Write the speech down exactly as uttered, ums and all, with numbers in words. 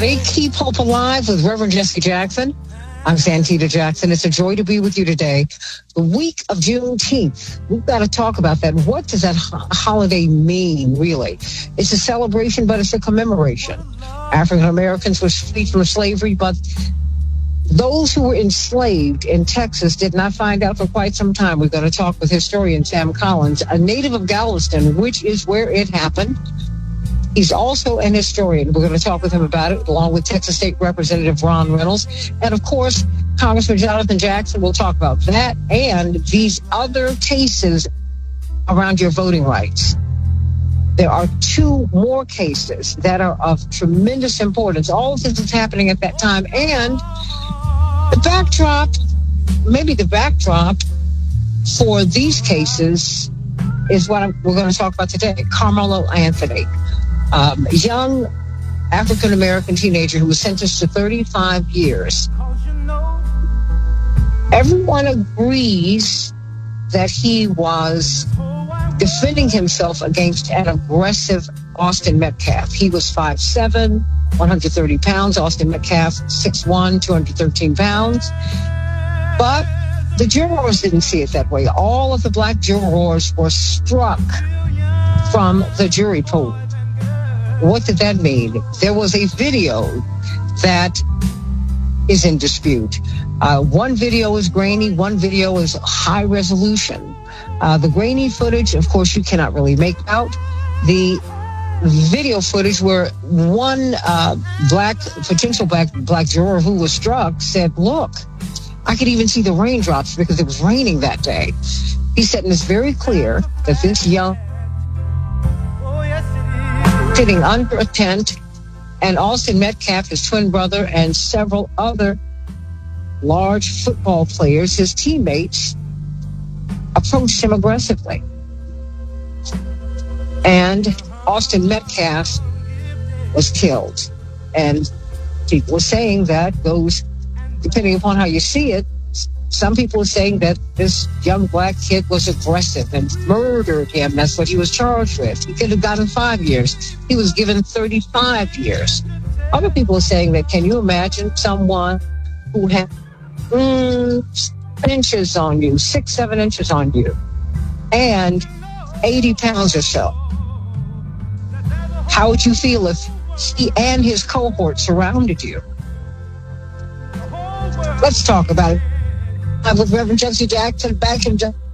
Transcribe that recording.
They keep hope alive with Reverend Jesse Jackson. I'm Santita Jackson. It's a joy to be with you today. The week of Juneteenth. We've got to talk about that. What does that ho- holiday mean, really? It's a celebration, but it's a commemoration. African Americans were freed from slavery, but those who were enslaved in Texas did not find out for quite some time. We're going to talk with historian Sam Collins, a native of Galveston, which is where it happened. He's also an historian. We're going to talk with him about it, along with Texas State Representative Ron Reynolds. And, of course, Congressman Jonathan Jackson will talk about that and these other cases around your voting rights. There are two more cases that are of tremendous importance. All of this is happening at that time. And the backdrop, maybe the backdrop for these cases is what I'm, we're going to talk about today. Carmelo Anthony. Um, a young African-American teenager who was sentenced to thirty-five years. Everyone agrees that he was defending himself against an aggressive Austin Metcalf. He was five seven, one hundred thirty pounds. Austin Metcalf, six one, two hundred thirteen pounds. But the jurors didn't see it that way. All of the black jurors were struck from the jury pool. What did that mean? There was a video that is in dispute. Uh, one video is grainy, one video is high resolution. Uh, the grainy footage, of course, you cannot really make out. The video footage where one uh, black, potential black, black juror who was struck said, look, I could even see the raindrops because it was raining that day. He's setting this very clear that this young sitting under a tent, and Austin Metcalf, his twin brother, and several other large football players, his teammates, approached him aggressively. And Austin Metcalf was killed. And people were saying that those, depending upon how you see it, some people are saying that this young black kid was aggressive and murdered him. That's what he was charged with. He could have gotten five years. He was given thirty-five years. Other people are saying that, can you imagine someone who had mm, inches on you, six, seven inches on you, and eighty pounds or so? How would you feel if he and his cohort surrounded you? Let's talk about it. I'm with Reverend Jesse Jackson, back in